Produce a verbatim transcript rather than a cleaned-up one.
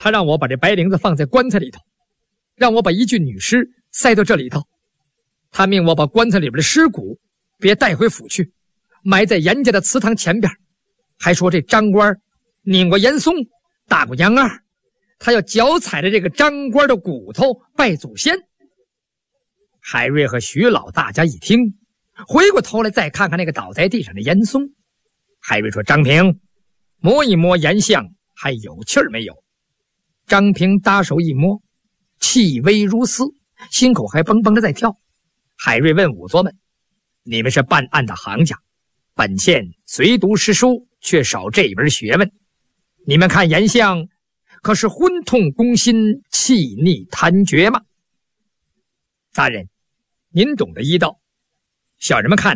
他让我把这白绫子放在棺材里头，让我把一具女尸塞到这里头。他命我把棺材里边的尸骨别带回府去，埋在严家的祠堂前边，还说这张官拧过严嵩，打过杨二，他要脚踩着这个张官的骨头拜祖先。海瑞和徐老大家一听，回过头来再看看那个倒在地上的严嵩。海瑞说：“张平，摸一摸严相还有气儿没有？”张平搭手一摸，气微如丝，心口还蹦蹦的在跳。海瑞问仵作们：“你们是办案的行家，本县虽读诗书，却少这门学问。你们看严相可是昏痛攻心，气逆贪绝吗？”大人，您懂得医道，小人们看